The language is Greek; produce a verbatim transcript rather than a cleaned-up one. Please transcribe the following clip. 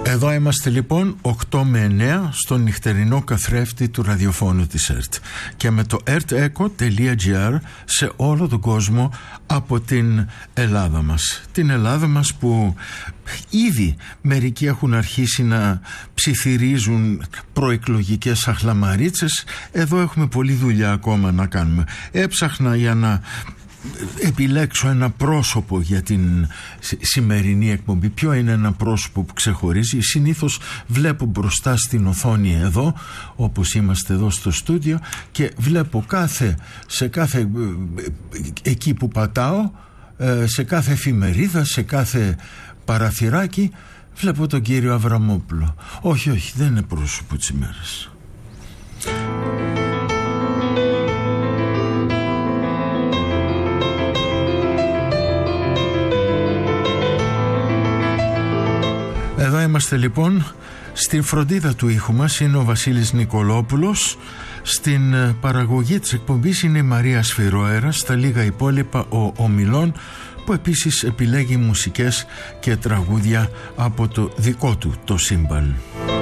Εδώ είμαστε λοιπόν οκτώ με εννέα στο νυχτερινό καθρέφτη του ραδιοφώνου της ΕΡΤ και με το ερτ-εκο τελεία τζι άρ σε όλο τον κόσμο από την Ελλάδα μας. Την Ελλάδα μας που ήδη μερικοί έχουν αρχίσει να ψιθυρίζουν προεκλογικές αχλαμαρίτσες. Εδώ έχουμε πολλή δουλειά ακόμα να κάνουμε. Έψαχνα για να επιλέξω ένα πρόσωπο για την σημερινή εκπομπή. Ποιο είναι ένα πρόσωπο που ξεχωρίζει? Συνήθως βλέπω μπροστά στην οθόνη εδώ, όπως είμαστε εδώ στο στούντιο, και βλέπω κάθε, σε κάθε εκεί που πατάω, σε κάθε εφημερίδα, σε κάθε παραθυράκι, βλέπω τον κύριο Αβραμόπουλο. Όχι, όχι, δεν είναι πρόσωπο της ημέρας. Εδώ είμαστε λοιπόν. Στην φροντίδα του ήχου μας είναι ο Βασίλης Νικολόπουλος. Στην παραγωγή της εκπομπής είναι η Μαρία Σφυροέρα. Στα λίγα υπόλοιπα ο Ομιλών, που επίσης επιλέγει μουσικές και τραγούδια από το δικό του το σύμπαν.